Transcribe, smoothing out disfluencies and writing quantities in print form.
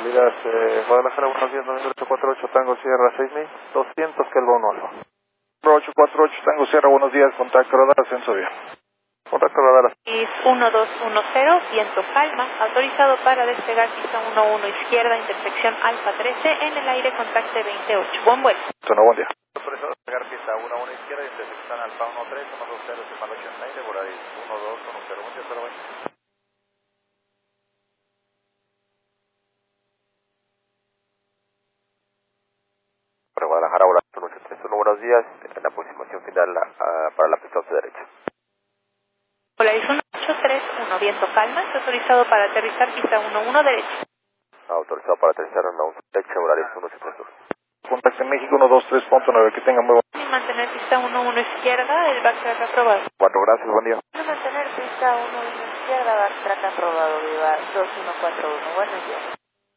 Salidas Guadalajara, buenos días, novembro 848, Tango Sierra 6200, Kelva 1 Alfa. 848, Tango Sierra, buenos días, contacto radar, ascenso bien. Contacto radar. Es 1210, viento calma, autorizado para despegar pista 11 izquierda, intersección Alfa 13, en el aire contacte 28. Buen vuelo. Buen día. Autorizado a despegar pista 11 izquierda, intersección Alfa 13, 120, Semal 8 en el aire, Volaris 1210, buen día, 020. Para Guadalajara, Volaris 181, buenos días, en la aproximación final para la pista 11 derecha. Volaris 1831, viento calma, está autorizado para aterrizar pista 11 derecha. Autorizado para aterrizar en la 11 derecha, Volaris 172. Contacto en México 123.9, que tengan muy buen. Y mantener pista 11 izquierda, el backtrack aprobado. 4, gracias, buen día. Mantener pista 11 izquierda, backtrack aprobado, viva 2141, buenos días.